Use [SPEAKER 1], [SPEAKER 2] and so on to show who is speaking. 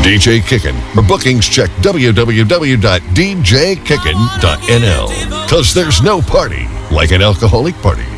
[SPEAKER 1] DJ Kickin'. For bookings, check www.djkickin.nl. Because there's no party like an alcoholic party.